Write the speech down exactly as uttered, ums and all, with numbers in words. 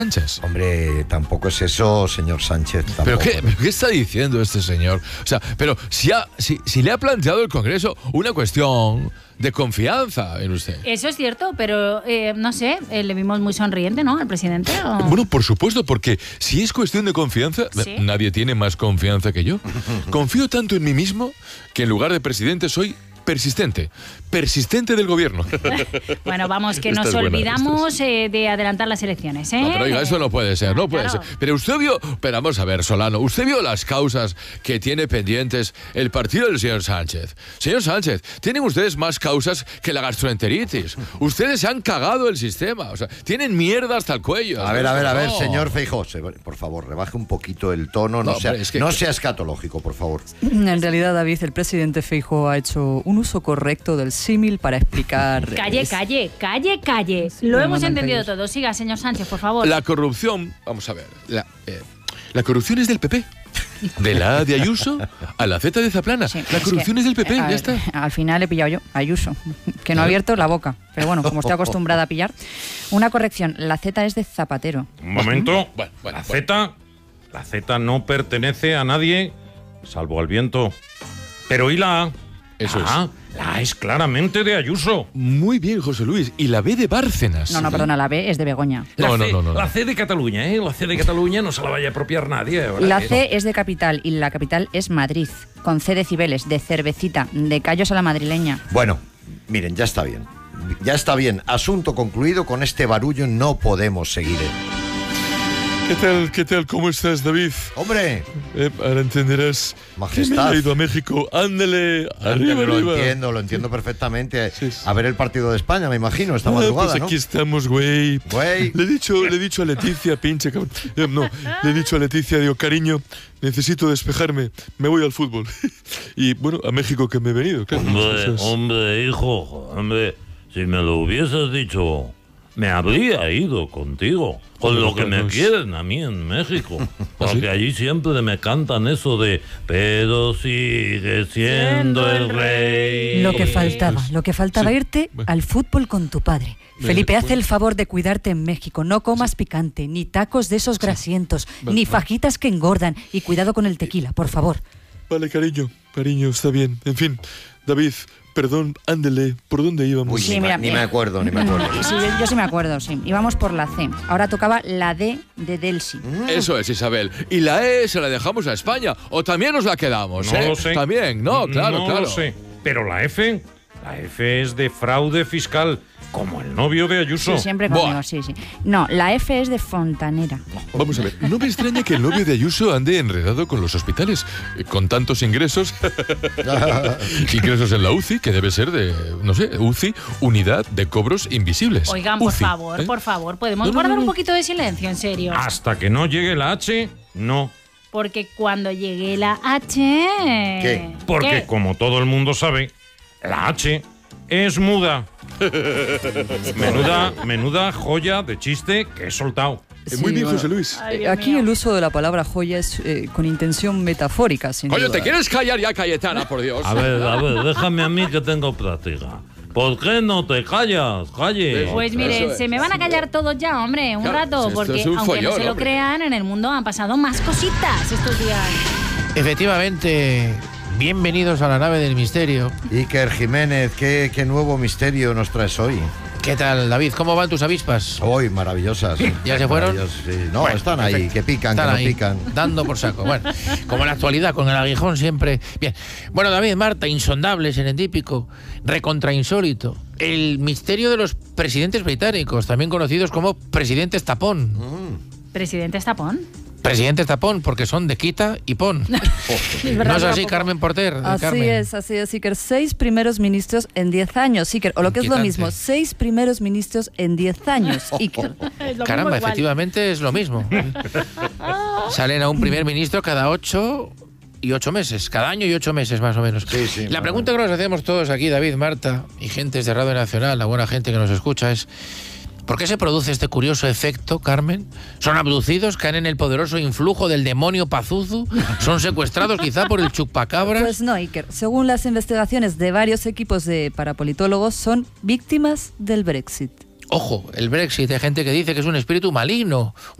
Sánchez. Hombre, tampoco es eso, señor Sánchez. ¿Pero qué, ¿Pero qué está diciendo este señor? O sea, pero si, ha, si, si le ha planteado el Congreso una cuestión de confianza en usted. Eso es cierto, pero eh, no sé, eh, le vimos muy sonriente, ¿no? Al presidente. ¿O? Bueno, por supuesto, porque si es cuestión de confianza, ¿Sí? nadie tiene más confianza que yo. Confío tanto en mí mismo que en lugar de presidente soy persistente, persistente del gobierno. Bueno, vamos, que Esta nos es buena, olvidamos eh, de adelantar las elecciones, ¿eh? No, pero oiga, eso no puede ser, no puede Claro. ser. Pero usted vio, pero vamos a ver, Solano, usted vio las causas que tiene pendientes el partido del señor Sánchez. Señor Sánchez, tienen ustedes más causas que la gastroenteritis. Ustedes se han cagado el sistema, o sea, tienen mierda hasta el cuello. A ver, a ver, a ver, No. señor Feijóo, se- por favor, rebaje un poquito el tono, no, No, sea, hombre, es que- no sea escatológico, por favor. En realidad, David, el presidente Feijóo ha hecho un uso correcto del símil para explicar... Calle, es- calle, calle, calle. Sí, Lo no hemos mandan entendido calles. todo. Siga, señor Sánchez, por favor. La corrupción, vamos a ver, la, eh, la corrupción es del P P. De la A de Ayuso a la Z de Zaplana. Sí, la corrupción es, que, del P P, a ya ver, está. Al final he pillado yo, Ayuso, que no ha abierto la boca. Pero bueno, como estoy acostumbrada a pillar. Una corrección, la Z es de Zapatero. Un momento. Bueno, bueno, la bueno. Z, la Z no pertenece a nadie, salvo al viento. Pero ¿y la A? Eso Ah, la A es claramente de Ayuso. Muy bien, José Luis. Y la B de Bárcenas. No, no, perdona, la B es de Begoña. No, La no, C- no, no, no. La C de Cataluña, ¿eh? La C de Cataluña no se la vaya a apropiar nadie. ¿verdad? La Que- C es de capital y la capital es Madrid, con C de Cibeles, de cervecita, de callos a la madrileña. Bueno, miren, ya está bien. Ya está bien. Asunto concluido. Con este barullo no podemos seguir. ¿Qué tal, qué tal? ¿Cómo estás, David? Hombre, Eh, ahora entenderás Majestad. que me he ido a México. Ándale, arriba, lo arriba. entiendo, lo entiendo perfectamente. Sí, sí. A ver el partido de España, me imagino, esta Ah, madrugada, pues ¿no? aquí estamos, güey. Güey. Le he dicho, le he dicho a Leticia, pinche cabrón. Eh, no, le he dicho a Leticia, digo, cariño, necesito despejarme, me voy al fútbol. Y bueno, a México que me he venido, claro. Hombre, Eso es- hombre, hijo, hombre, si me lo hubieses dicho, me habría ido contigo. Con Hombre, lo que me pues- quieren a mí en México. ¿Ah, Porque sí? allí siempre me cantan eso de pero sigue siendo el rey. Lo que faltaba, Pues, lo que faltaba sí, irte bueno. al fútbol con tu padre. Bueno, Felipe, haz bueno. el favor de cuidarte en México. No comas picante, ni tacos de esos grasientos, Vale, ni vale. fajitas que engordan. Y cuidado con el tequila, por favor. Vale, cariño, cariño, está bien. En fin, David, perdón, ándele, ¿por dónde íbamos? Uy, Sí, ni, mira, me, ni mira. me acuerdo, ni me acuerdo. Sí, yo, yo sí me acuerdo, sí. Íbamos por la C. Ahora tocaba la D de Delsi. Eso es, Isabel. Y la E se la dejamos a España, o también nos la quedamos, No ¿eh? lo sé. También, no, claro, no claro. lo sé. Pero la F, la F es de fraude fiscal, como el novio de Ayuso. Sí, siempre Buah. conmigo, sí, sí. No, la F es de Fontanera. Vamos a ver, no me extraña que el novio de Ayuso ande enredado con los hospitales, eh, con tantos ingresos. Ingresos en la U C I, que debe ser de, no sé, U C I, Unidad de Cobros Invisibles. Oigan, por U C I, favor, ¿eh? por favor, ¿podemos No, no, guardar no, un no. poquito de silencio, en serio? Hasta que no llegue la H, no. Porque cuando llegue la H... ¿Qué? Porque, ¿Qué? como todo el mundo sabe, la H es muda. menuda, menuda joya de chiste que he soltado. Eh, Muy Sí, bien, bueno. José Luis. Ay, Eh, Dios Aquí mío. el uso de la palabra joya es eh, con intención metafórica, sin Coño, duda. ¿te quieres callar ya, Cayetana, por Dios? A ver, a ver, déjame a mí que tengo práctica. ¿Por qué no te callas? Calle. Pues Eso miren, es. se me van a callar todos ya, hombre, un Claro, rato, si esto porque es un aunque no follón, se lo hombre. crean, en el mundo han pasado más cositas estos días. Efectivamente, bienvenidos a la nave del misterio. Iker Jiménez, ¿qué, qué nuevo misterio nos traes hoy? ¿Qué tal, David? ¿Cómo van tus avispas? Hoy, maravillosas. ¿Ya se fueron? Maravillosas, sí. No, Bueno, están ahí, perfecto. que pican, Están que no ahí, pican. dando por saco. Bueno, como en la actualidad, con el aguijón siempre. Bien. Bueno, David, Marta, insondable, serendípico, recontrainsólito. El misterio de los presidentes británicos, también conocidos como presidentes tapón. Presidente Estapón. Presidentes tapón, porque son de quita y pon. ¿No es así, Carmen Porter? Así Carmen? es, así es, Iker. Seis primeros ministros en diez años, Iker. O lo que es lo Inquietante. mismo, seis primeros ministros en diez años, Iker. Es lo Caramba, mismo igual. efectivamente es lo mismo. Salen a un primer ministro cada ocho y ocho meses, cada año y ocho meses más o menos. Sí, sí, la más pregunta que nos hacemos todos aquí, David, Marta y gentes de Radio Nacional, la buena gente que nos escucha, es ¿por qué se produce este curioso efecto, Carmen? ¿Son abducidos? ¿Caen en el poderoso influjo del demonio Pazuzu? ¿Son secuestrados quizá por el chupacabras? Pues no, Iker. Según las investigaciones de varios equipos de parapolitólogos, son víctimas del Brexit. Ojo, el Brexit, hay gente que dice que es un espíritu maligno,